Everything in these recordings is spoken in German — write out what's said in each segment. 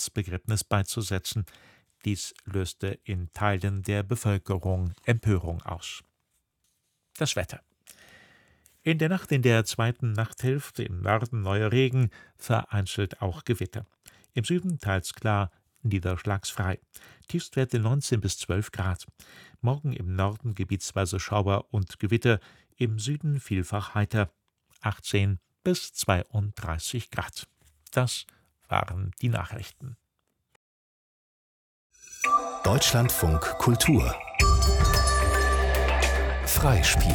Staatsbegräbnis beizusetzen. Dies löste in Teilen der Bevölkerung Empörung aus. Das Wetter. In der Nacht in der zweiten Nachthälfte im Norden neuer Regen, vereinzelt auch Gewitter. Im Süden teils klar, niederschlagsfrei. Tiefstwerte 19 bis 12 Grad. Morgen im Norden gebietsweise Schauer und Gewitter, im Süden vielfach heiter. 18 bis 32 Grad. Das waren die Nachrichten. Deutschlandfunk Kultur Freispiel.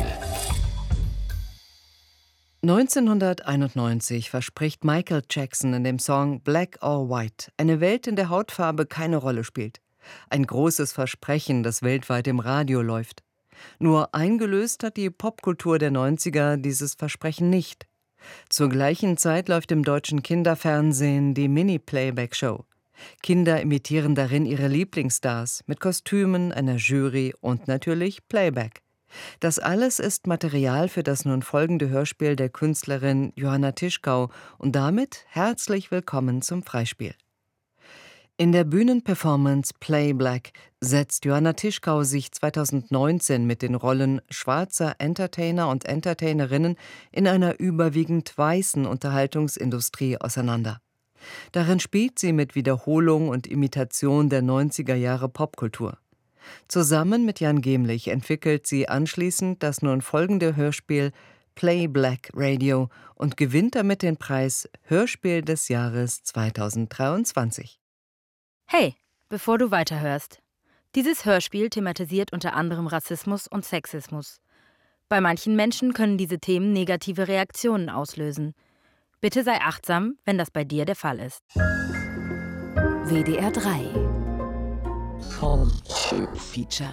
1991 verspricht Michael Jackson in dem Song Black or White eine Welt, in der Hautfarbe keine Rolle spielt. Ein großes Versprechen, das weltweit im Radio läuft. Nur eingelöst hat die Popkultur der 90er dieses Versprechen nicht. Zur gleichen Zeit läuft im deutschen Kinderfernsehen die Mini-Playback-Show. Kinder imitieren darin ihre Lieblingsstars mit Kostümen, einer Jury und natürlich Playback. Das alles ist Material für das nun folgende Hörspiel der Künstlerin Johanna Tischkau und damit herzlich willkommen zum Freispiel. In der Bühnenperformance Play Black setzt Johanna Tischkau sich 2019 mit den Rollen schwarzer Entertainer und Entertainerinnen in einer überwiegend weißen Unterhaltungsindustrie auseinander. Darin spielt sie mit Wiederholung und Imitation der 90er Jahre Popkultur. Zusammen mit Jan Gemlich entwickelt sie anschließend das nun folgende Hörspiel Play Black Radio und gewinnt damit den Preis Hörspiel des Jahres 2023. Hey, bevor du weiterhörst. Dieses Hörspiel thematisiert unter anderem Rassismus und Sexismus. Bei manchen Menschen können diese Themen negative Reaktionen auslösen. Bitte sei achtsam, wenn das bei dir der Fall ist. WDR 3 Home Feature.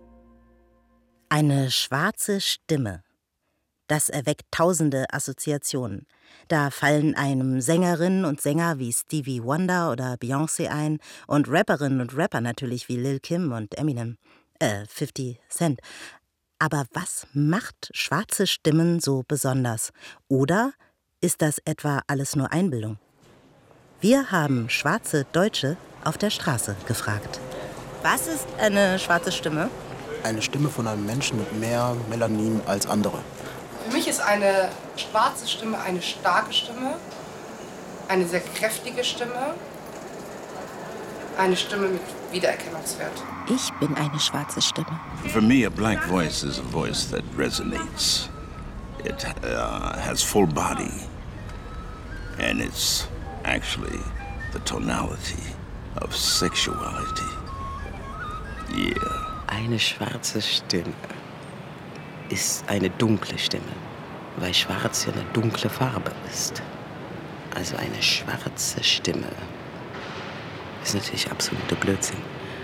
Eine schwarze Stimme. Das erweckt tausende Assoziationen. Da fallen einem Sängerinnen und Sänger wie Stevie Wonder oder Beyoncé ein und Rapperinnen und Rapper natürlich wie Lil Kim und Eminem, 50 Cent. Aber was macht schwarze Stimmen so besonders? Oder ist das etwa alles nur Einbildung? Wir haben schwarze Deutsche auf der Straße gefragt. Was ist eine schwarze Stimme? Eine Stimme von einem Menschen mit mehr Melanin als andere. Für mich ist eine schwarze Stimme eine starke Stimme, eine sehr kräftige Stimme, eine Stimme mit Wiedererkennungswert. Ich bin eine schwarze Stimme. For me, a black voice is a voice that resonates. It has full body, and it's actually the tonality of sexuality. Yeah. Eine schwarze Stimme ist eine dunkle Stimme, weil schwarz ja eine dunkle Farbe ist. Also eine schwarze Stimme ist natürlich absoluter Blödsinn.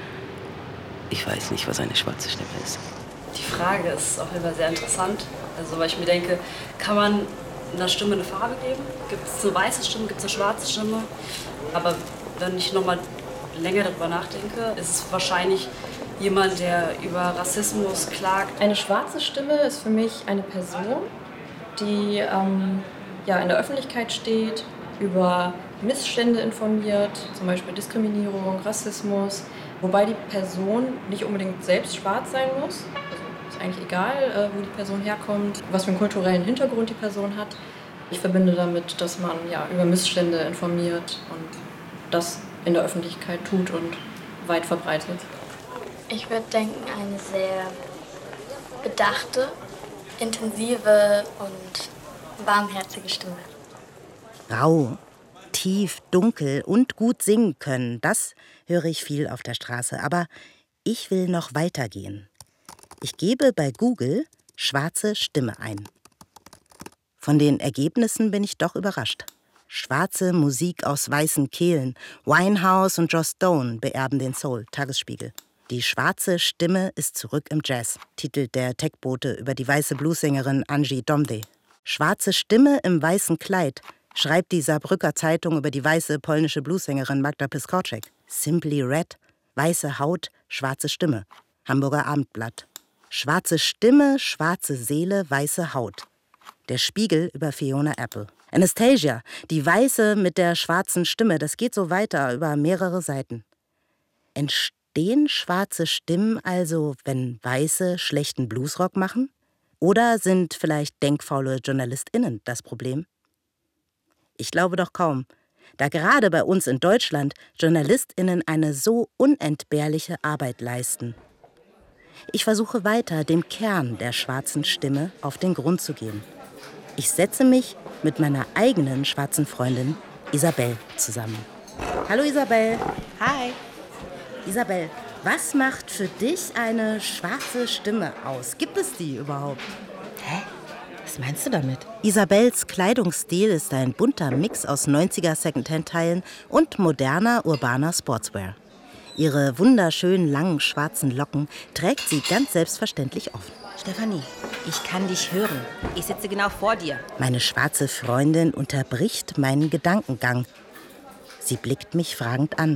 Ich weiß nicht, was eine schwarze Stimme ist. Die Frage ist auch immer sehr interessant. Also, weil ich mir denke, kann man einer Stimme eine Farbe geben? Gibt es eine weiße Stimme, gibt es eine schwarze Stimme? Aber wenn ich nochmal länger darüber nachdenke, ist es wahrscheinlich jemand, der über Rassismus klagt. Eine schwarze Stimme ist für mich eine Person, die in der Öffentlichkeit steht, über Missstände informiert, zum Beispiel Diskriminierung, Rassismus, wobei die Person nicht unbedingt selbst schwarz sein muss. Also ist eigentlich egal, wo die Person herkommt, was für einen kulturellen Hintergrund die Person hat. Ich verbinde damit, dass man über Missstände informiert und das in der Öffentlichkeit tut und weit verbreitet. Ich würde denken, eine sehr bedachte, intensive und warmherzige Stimme. Rau, tief, dunkel und gut singen können, das höre ich viel auf der Straße. Aber ich will noch weitergehen. Ich gebe bei Google schwarze Stimme ein. Von den Ergebnissen bin ich doch überrascht. Schwarze Musik aus weißen Kehlen. Winehouse und Joss Stone beerben den Soul. Tagesspiegel. Die schwarze Stimme ist zurück im Jazz, titelt der Tech-Bote über die weiße Bluessängerin Angie Domde. Schwarze Stimme im weißen Kleid, schreibt die Saarbrücker Zeitung über die weiße polnische Bluessängerin Magda Piskorczek. Simply Red, weiße Haut, schwarze Stimme. Hamburger Abendblatt. Schwarze Stimme, schwarze Seele, weiße Haut. Der Spiegel über Fiona Apple. Anastasia, die Weiße mit der schwarzen Stimme, das geht so weiter über mehrere Seiten. Entstehen schwarze Stimmen also, wenn Weiße schlechten Bluesrock machen? Oder sind vielleicht denkfaule JournalistInnen das Problem? Ich glaube doch kaum, da gerade bei uns in Deutschland JournalistInnen eine so unentbehrliche Arbeit leisten. Ich versuche weiter, dem Kern der schwarzen Stimme auf den Grund zu gehen. Ich setze mich mit meiner eigenen schwarzen Freundin Isabel zusammen. Hallo Isabel. Hi. Isabel, was macht für dich eine schwarze Stimme aus? Gibt es die überhaupt? Hä? Was meinst du damit? Isabels Kleidungsstil ist ein bunter Mix aus 90er Secondhand-Teilen und moderner, urbaner Sportswear. Ihre wunderschönen, langen, schwarzen Locken trägt sie ganz selbstverständlich offen. Stefanie, ich kann dich hören. Ich sitze genau vor dir. Meine schwarze Freundin unterbricht meinen Gedankengang. Sie blickt mich fragend an.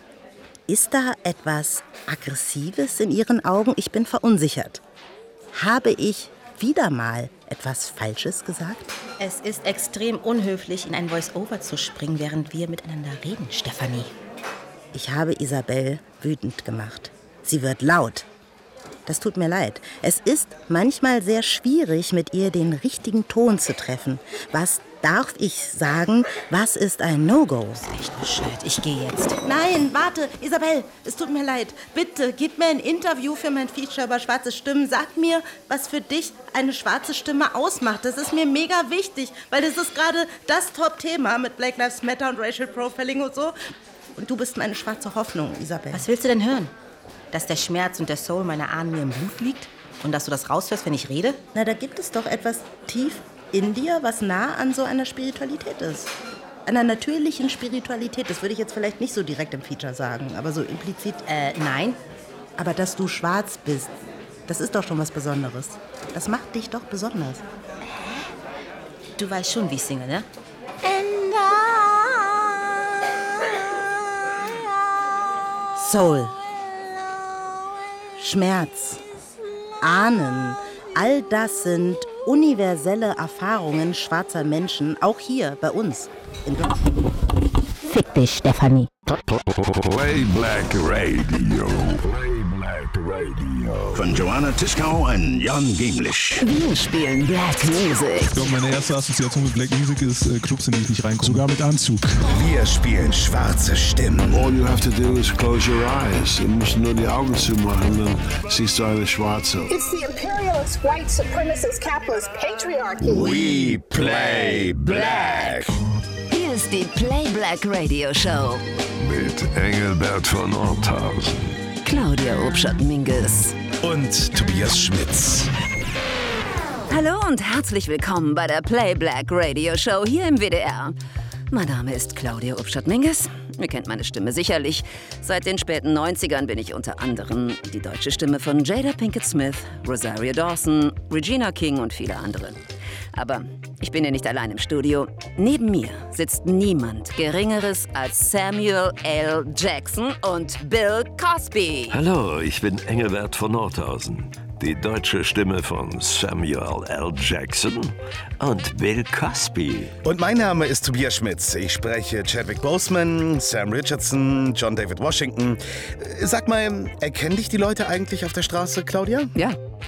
Ist da etwas Aggressives in ihren Augen? Ich bin verunsichert. Habe ich wieder mal etwas Falsches gesagt? Es ist extrem unhöflich, in ein Voice-Over zu springen, während wir miteinander reden, Stefanie. Ich habe Isabel wütend gemacht. Sie wird laut. Das tut mir leid. Es ist manchmal sehr schwierig, mit ihr den richtigen Ton zu treffen. Was darf ich sagen? Was ist ein No-Go? Das ist echt bescheuert. Ich gehe jetzt. Nein, warte, Isabel, es tut mir leid. Bitte, gib mir ein Interview für mein Feature über schwarze Stimmen. Sag mir, was für dich eine schwarze Stimme ausmacht. Das ist mir mega wichtig, weil das ist gerade das Top-Thema mit Black Lives Matter und Racial Profiling und so. Und du bist meine schwarze Hoffnung, Isabel. Was willst du denn hören? Dass der Schmerz und der Soul meiner Ahnen mir im Blut liegt? Und dass du das raushörst, wenn ich rede? Na, da gibt es doch etwas tief in dir, was nah an so einer Spiritualität ist. Einer natürlichen Spiritualität. Das würde ich jetzt vielleicht nicht so direkt im Feature sagen, aber so implizit. Nein. Aber dass du schwarz bist, das ist doch schon was Besonderes. Das macht dich doch besonders. Du weißt schon, wie ich singe, ne? Soul. Schmerz, Ahnen, all das sind universelle Erfahrungen schwarzer Menschen, auch hier bei uns in Deutschland. Fick dich, Stefanie. Play Black Radio. Play Black Radio. Von Joanna Tischkau und Jan Gemlich. Wir spielen Black Music. Ich glaube, meine erste Assoziation mit Black Music ist Clubs, in die ich nicht reinkomme. Sogar mit Anzug. Wir spielen schwarze Stimmen. All you have to do is close your eyes. Du musst nur die Augen zumachen, dann siehst du eine schwarze. It's the imperialist, white supremacist, capitalist patriarchy. We play black. Hier ist die Play Black Radio Show. Mit Engelbert von Nordhausen, Claudia Obschat-Minges und Tobias Schmitz. Hallo und herzlich willkommen bei der Play Black Radio Show hier im WDR. Mein Name ist Claudia Obschat-Minges. Ihr kennt meine Stimme sicherlich. Seit den späten 90ern bin ich unter anderem die deutsche Stimme von Jada Pinkett Smith, Rosario Dawson, Regina King und viele andere. Aber ich bin ja nicht allein im Studio. Neben mir sitzt niemand Geringeres als Samuel L. Jackson und Bill Cosby. Hallo, ich bin Engelbert von Nordhausen, die deutsche Stimme von Samuel L. Jackson und Bill Cosby. Und mein Name ist Tobias Schmitz. Ich spreche Chadwick Boseman, Sam Richardson, John David Washington. Sag mal, erkennen dich die Leute eigentlich auf der Straße, Claudia? Ja.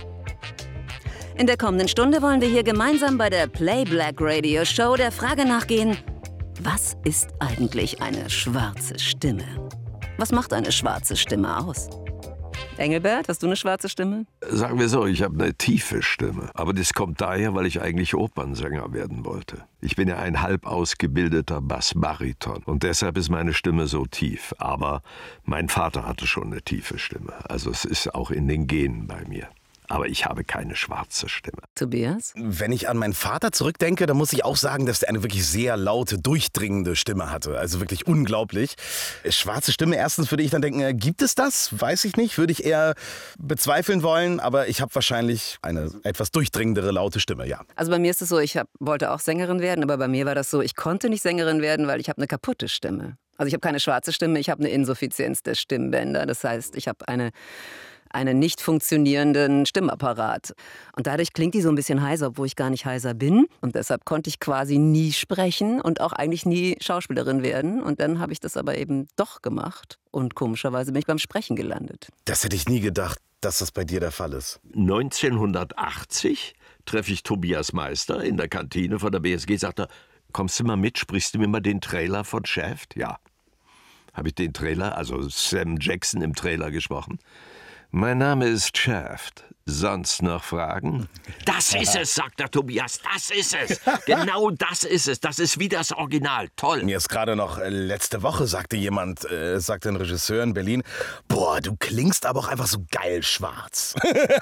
In der kommenden Stunde wollen wir hier gemeinsam bei der Play Black Radio Show der Frage nachgehen, was ist eigentlich eine schwarze Stimme? Was macht eine schwarze Stimme aus? Engelbert, hast du eine schwarze Stimme? Sagen wir so, ich habe eine tiefe Stimme. Aber das kommt daher, weil ich eigentlich Opernsänger werden wollte. Ich bin ja ein halb ausgebildeter Bassbariton. Und deshalb ist meine Stimme so tief. Aber mein Vater hatte schon eine tiefe Stimme. Also es ist auch in den Genen bei mir. Aber ich habe keine schwarze Stimme. Tobias? Wenn ich an meinen Vater zurückdenke, dann muss ich auch sagen, dass er eine wirklich sehr laute, durchdringende Stimme hatte. Also wirklich unglaublich. Schwarze Stimme, erstens würde ich dann denken, gibt es das? Weiß ich nicht, würde ich eher bezweifeln wollen. Aber ich habe wahrscheinlich eine etwas durchdringendere, laute Stimme, ja. Also bei mir ist es so, ich wollte auch Sängerin werden, aber bei mir war das so, ich konnte nicht Sängerin werden, weil ich habe eine kaputte Stimme. Also ich habe keine schwarze Stimme, ich habe eine Insuffizienz der Stimmbänder. Das heißt, ich habe eine einen nicht funktionierenden Stimmapparat. Und dadurch klingt die so ein bisschen heiser, obwohl ich gar nicht heiser bin. Und deshalb konnte ich quasi nie sprechen und auch eigentlich nie Schauspielerin werden. Und dann habe ich das aber eben doch gemacht. Und komischerweise bin ich beim Sprechen gelandet. Das hätte ich nie gedacht, dass das bei dir der Fall ist. 1980 treffe ich Tobias Meister in der Kantine von der BSG. Sagt er, kommst du mal mit, sprichst du mir mal den Trailer von Shaft? Ja. Habe ich den Trailer, also Sam Jackson im Trailer gesprochen. Mein Name ist Shaft. Sonst noch Fragen? Das ist es, sagt der Tobias, das ist es. Genau das ist es. Das ist wie das Original. Toll. Mir ist gerade noch letzte Woche sagte ein Regisseur in Berlin, boah, du klingst aber auch einfach so geil schwarz.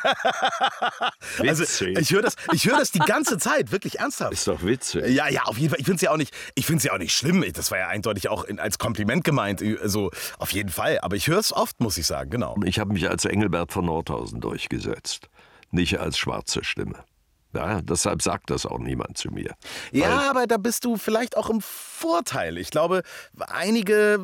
Also ich höre das die ganze Zeit, wirklich ernsthaft. Ist doch witzig. Ja, auf jeden Fall. Ich finde es ja auch nicht schlimm. Das war ja eindeutig auch als Kompliment gemeint. Also auf jeden Fall. Aber ich höre es oft, muss ich sagen, genau. Ich habe mich als Engelbert von Nordhausen durchgesetzt. Nicht als schwarze Stimme. Ja, deshalb sagt das auch niemand zu mir. Ja, aber da bist du vielleicht auch im Vorteil. Ich glaube, einige,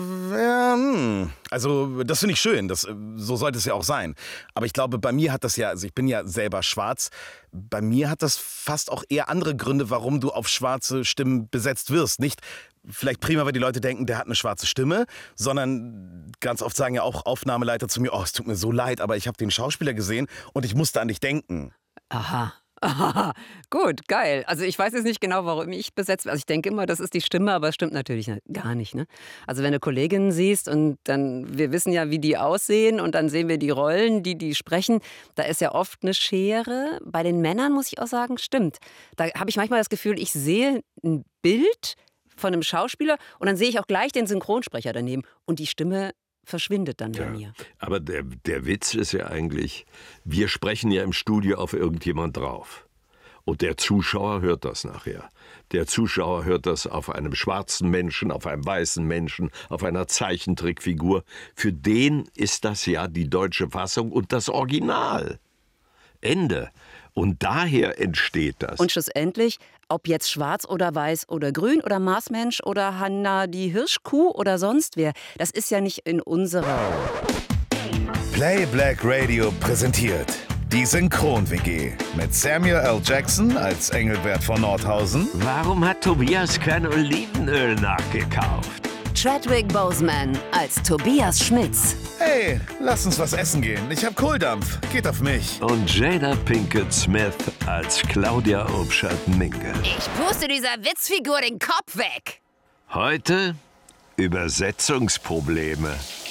also das finde ich schön, so sollte es ja auch sein. Aber ich glaube, bei mir hat das ja, also ich bin ja selber schwarz, bei mir hat das fast auch eher andere Gründe, warum du auf schwarze Stimmen besetzt wirst. Nicht vielleicht prima, weil die Leute denken, der hat eine schwarze Stimme, sondern ganz oft sagen ja auch Aufnahmeleiter zu mir, oh, es tut mir so leid, aber ich habe den Schauspieler gesehen und ich musste an dich denken. Aha. Gut, geil. Also ich weiß jetzt nicht genau, warum ich besetzt werde. Also ich denke immer, das ist die Stimme, aber es stimmt natürlich gar nicht. Ne? Also wenn du Kolleginnen siehst und dann, wir wissen ja, wie die aussehen und dann sehen wir die Rollen, die sprechen, da ist ja oft eine Schere. Bei den Männern muss ich auch sagen, stimmt. Da habe ich manchmal das Gefühl, ich sehe ein Bild von einem Schauspieler und dann sehe ich auch gleich den Synchronsprecher daneben und die Stimme verschwindet dann bei mir. Aber der Witz ist ja eigentlich, wir sprechen ja im Studio auf irgendjemand drauf. Und der Zuschauer hört das nachher. Der Zuschauer hört das auf einem schwarzen Menschen, auf einem weißen Menschen, auf einer Zeichentrickfigur. Für den ist das ja die deutsche Fassung und das Original. Ende. Und daher entsteht das. Und schlussendlich, ob jetzt schwarz oder weiß oder grün oder Marsmensch oder Hanna die Hirschkuh oder sonst wer, das ist ja nicht in unserer... Play Black Radio präsentiert die Synchron-WG mit Samuel L. Jackson als Engelbert von Nordhausen. Warum hat Tobias kein Olivenöl nachgekauft? Chadwick Boseman als Tobias Schmitz. Hey, lass uns was essen gehen. Ich hab Kohldampf. Geht auf mich. Und Jada Pinkett Smith als Claudia Obschat-Minge. Ich puste dieser Witzfigur den Kopf weg. Heute Übersetzungsprobleme.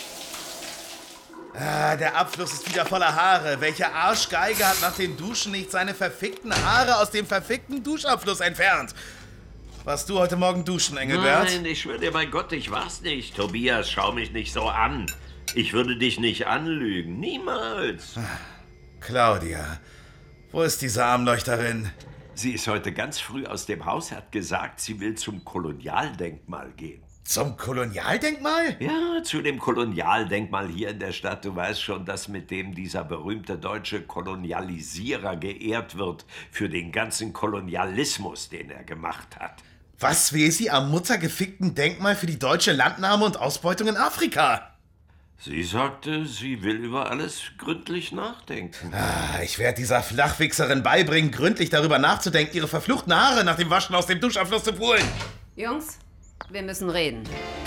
Der Abfluss ist wieder voller Haare. Welcher Arschgeiger hat nach dem Duschen nicht seine verfickten Haare aus dem verfickten Duschabfluss entfernt? Warst du heute Morgen duschen, Engelbert? Nein, ich schwöre dir bei Gott, ich war's nicht. Tobias, schau mich nicht so an. Ich würde dich nicht anlügen. Niemals. Claudia, wo ist diese Armleuchterin? Sie ist heute ganz früh aus dem Haus, hat gesagt, sie will zum Kolonialdenkmal gehen. Zum Kolonialdenkmal? Ja, zu dem Kolonialdenkmal hier in der Stadt. Du weißt schon, dass mit dem dieser berühmte deutsche Kolonialisierer geehrt wird für den ganzen Kolonialismus, den er gemacht hat. Was will sie am muttergefickten Denkmal für die deutsche Landnahme und Ausbeutung in Afrika? Sie sagte, sie will über alles gründlich nachdenken. Ich werde dieser Flachwichserin beibringen, gründlich darüber nachzudenken, ihre verfluchten Haare nach dem Waschen aus dem Duschabfluss zu pulen. Jungs, wir müssen reden.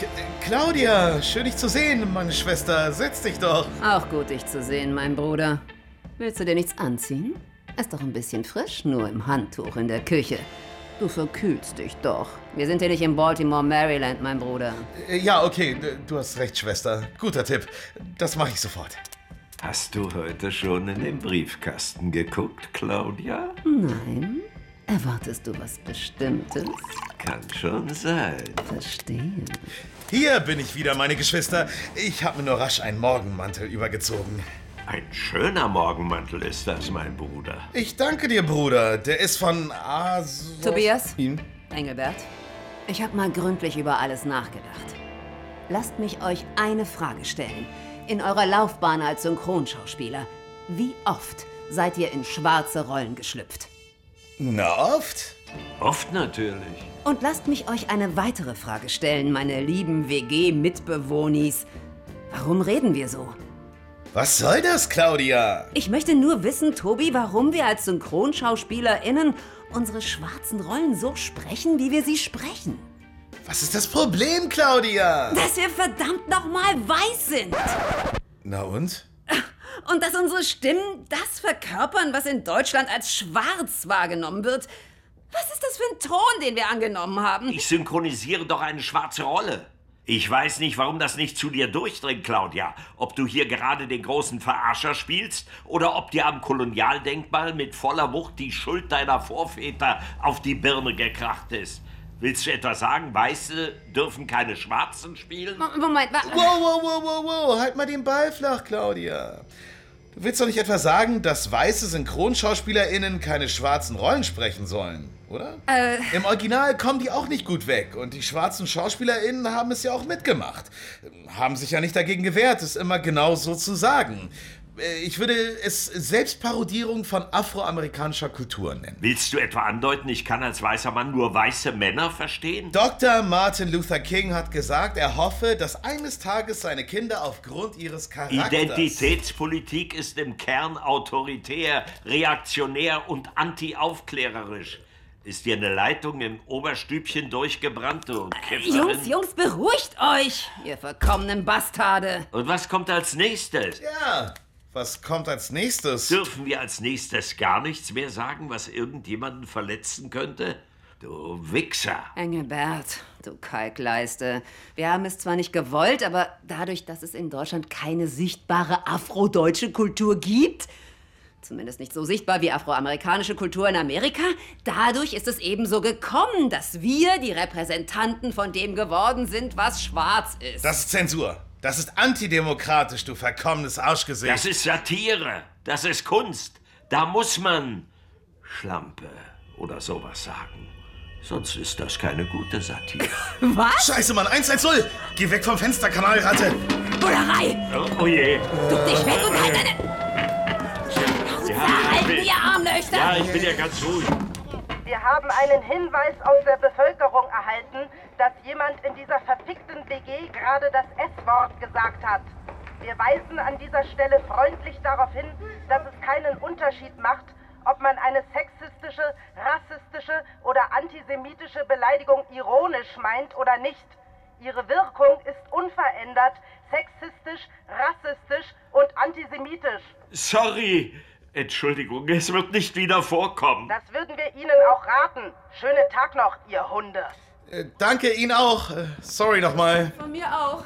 Claudia, schön dich zu sehen, meine Schwester. Setz dich doch. Auch gut, dich zu sehen, mein Bruder. Willst du dir nichts anziehen? Ist doch ein bisschen frisch, nur im Handtuch in der Küche. Du verkühlst dich doch. Wir sind hier nicht in Baltimore, Maryland, mein Bruder. Ja, okay, du hast recht, Schwester. Guter Tipp. Das mache ich sofort. Hast du heute schon in den Briefkasten geguckt, Claudia? Nein. Erwartest du was Bestimmtes? Kann schon sein. Verstehe. Hier bin ich wieder, meine Geschwister. Ich habe mir nur rasch einen Morgenmantel übergezogen. Ein schöner Morgenmantel ist das, mein Bruder. Ich danke dir, Bruder. Der ist von Tobias? Engelbert? Ich habe mal gründlich über alles nachgedacht. Lasst mich euch eine Frage stellen. In eurer Laufbahn als Synchronschauspieler, wie oft seid ihr in schwarze Rollen geschlüpft? Na, oft? Oft natürlich. Und lasst mich euch eine weitere Frage stellen, meine lieben WG-Mitbewohnis. Warum reden wir so? Was soll das, Claudia? Ich möchte nur wissen, Tobi, warum wir als SynchronschauspielerInnen unsere schwarzen Rollen so sprechen, wie wir sie sprechen. Was ist das Problem, Claudia? Dass wir verdammt nochmal weiß sind. Na und? Und dass unsere Stimmen das verkörpern, was in Deutschland als schwarz wahrgenommen wird. Was ist das für ein Ton, den wir angenommen haben? Ich synchronisiere doch eine schwarze Rolle. Ich weiß nicht, warum das nicht zu dir durchdringt, Claudia. Ob du hier gerade den großen Verarscher spielst oder ob dir am Kolonialdenkmal mit voller Wucht die Schuld deiner Vorväter auf die Birne gekracht ist. Willst du etwa sagen, Weiße dürfen keine Schwarzen spielen? Moment, Wow, halt mal den Ball flach, Claudia. Du willst doch nicht etwa sagen, dass weiße SynchronschauspielerInnen keine schwarzen Rollen sprechen sollen, oder? Im Original kommen die auch nicht gut weg und die schwarzen SchauspielerInnen haben es ja auch mitgemacht. Haben sich ja nicht dagegen gewehrt, es immer genau so zu sagen. Ich würde es Selbstparodierung von afroamerikanischer Kultur nennen. Willst du etwa andeuten, ich kann als weißer Mann nur weiße Männer verstehen? Dr. Martin Luther King hat gesagt, er hoffe, dass eines Tages seine Kinder aufgrund ihres Charakters... Identitätspolitik ist im Kern autoritär, reaktionär und anti-aufklärerisch. Ist dir eine Leitung im Oberstübchen durchgebrannt, du Kifferin? Jungs, beruhigt euch, ihr verkommenen Bastarde. Und was kommt als nächstes? Ja, was kommt als nächstes? Dürfen wir als nächstes gar nichts mehr sagen, was irgendjemanden verletzen könnte? Du Wichser. Engelbert, du Kalkleiste. Wir haben es zwar nicht gewollt, aber dadurch, dass es in Deutschland keine sichtbare afrodeutsche Kultur gibt, zumindest nicht so sichtbar wie afroamerikanische Kultur in Amerika, dadurch ist es eben so gekommen, dass wir die Repräsentanten von dem geworden sind, was schwarz ist. Das ist Zensur. Das ist antidemokratisch, du verkommenes Arschgesicht. Das ist Satire. Das ist Kunst. Da muss man Schlampe oder sowas sagen. Sonst ist das keine gute Satire. Was? Scheiße, Mann, 110! Geh weg vom Fenster, Kanalratte! Bullerei! Oh je. Duck dich weg und halt deine... Halten, ihr Armlöcher! Ja, ich bin ja ganz ruhig. Wir haben einen Hinweis aus der Bevölkerung erhalten, dass jemand in dieser verfickten WG gerade das S-Wort gesagt hat. Wir weisen an dieser Stelle freundlich darauf hin, dass es keinen Unterschied macht, ob man eine sexistische, rassistische oder antisemitische Beleidigung ironisch meint oder nicht. Ihre Wirkung ist unverändert, sexistisch, rassistisch und antisemitisch. Sorry. Entschuldigung, es wird nicht wieder vorkommen. Das würden wir Ihnen auch raten. Schönen Tag noch, ihr Hunde. Danke, Ihnen auch. Sorry nochmal. Von mir auch.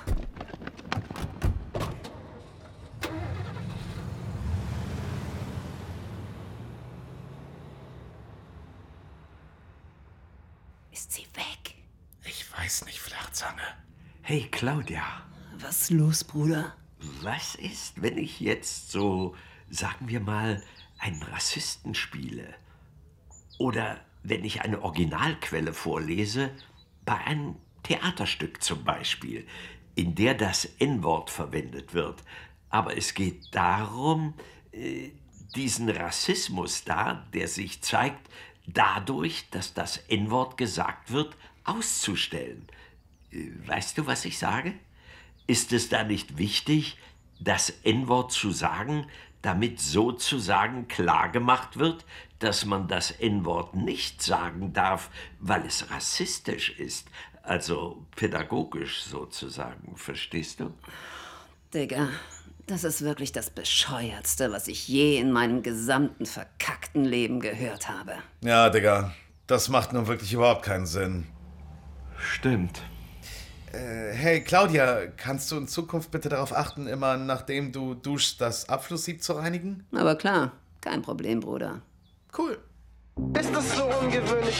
Ist sie weg? Ich weiß nicht, Flachzange. Hey, Claudia. Was ist los, Bruder? Was ist, wenn ich jetzt so, sagen wir mal, einen Rassisten spiele? Oder wenn ich eine Originalquelle vorlese, bei einem Theaterstück zum Beispiel, in der das N-Wort verwendet wird. Aber es geht darum, diesen Rassismus da, der sich zeigt, dadurch, dass das N-Wort gesagt wird, auszustellen. Weißt du, was ich sage? Ist es da nicht wichtig, das N-Wort zu sagen, damit sozusagen klargemacht wird, dass man das N-Wort nicht sagen darf, weil es rassistisch ist, also pädagogisch sozusagen, verstehst du? Digga, das ist wirklich das Bescheuertste, was ich je in meinem gesamten verkackten Leben gehört habe. Ja, Digga, das macht nun wirklich überhaupt keinen Sinn. Stimmt. Hey, Claudia, kannst du in Zukunft bitte darauf achten, immer nachdem du duschst, das Abflusssieb zu reinigen? Aber klar, kein Problem, Bruder. Cool. Ist es so ungewöhnlich,